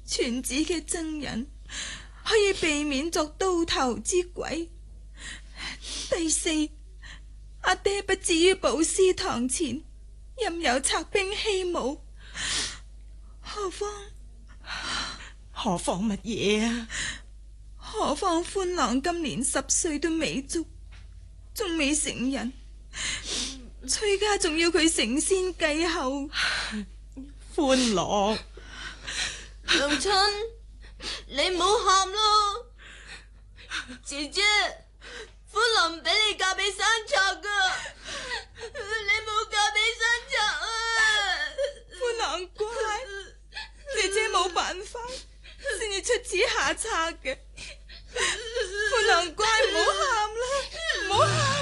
傳旨嘅僧人可以避免作刀頭之鬼。第四，阿爹不至於寶師堂前任由賊兵欺侮。何況乜嘢啊？ 何況歡郎今年10歲都未足，仲未成人，崔家仲要佢承先繼後。 歡郎， 娘親，你唔好喊咯。姐姐，歡郎唔俾你嫁俾山賊噶，你冇嫁俾山賊啊！ 歡郎乖，姐姐冇辦法先至出此下策嘅。歡郎乖，唔好喊啦，唔好喊。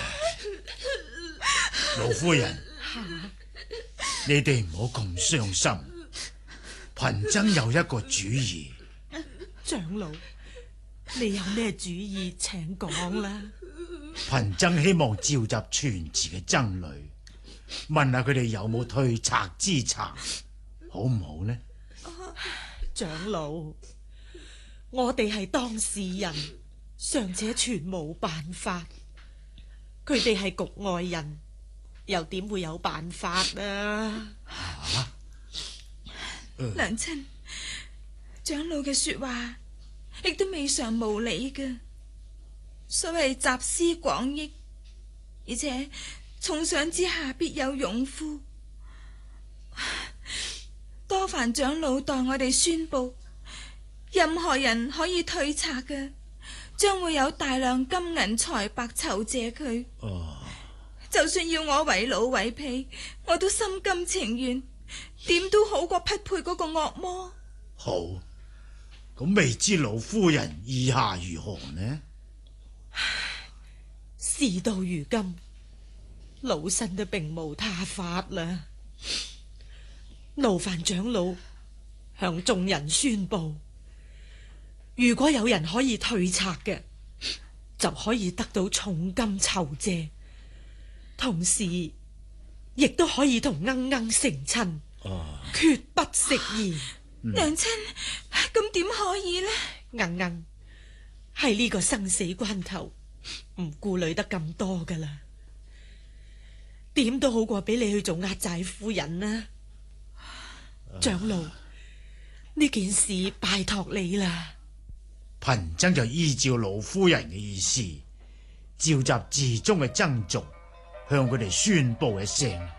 老夫人，你哋唔好咁傷心。貧僧有一個主意。 長老，你有咩主意請講啦。 貧僧希望召集全寺嘅僧侶，問下佢哋有冇退賊之策，好唔好呢？ 長老，我哋係當事人，尚且全冇辦法。佢哋係局外人，又點會有辦法啊？ 娘親，長老嘅說話亦都未嘗無理嘅。所謂集思廣益，而且重賞之下必有勇夫。多凡長老代我哋宣布，任何人可以退賊嘅，將會有大量金銀財帛酬謝佢。就算要我為奴為婢，我都心甘情願，點都好過匹配嗰個惡魔。 好，咁未知老夫人意下如何呢？ 事到如今，老身都並無他法啦。勞煩長老向眾人宣布，如果有人可以退賊嘅，就可以得到重金酬謝，同時亦都可以同鶯鶯成親，決不食言。 娘親，咁點可以呢？ 鶯鶯喺呢個生死關頭，唔顧慮得咁多噶啦，點都好過俾你去做壓寨夫人啦。長老，呢件事拜託你啦。 貧僧就依照老夫人嘅意思，召集寺中嘅僧俗，向佢哋宣布一聲。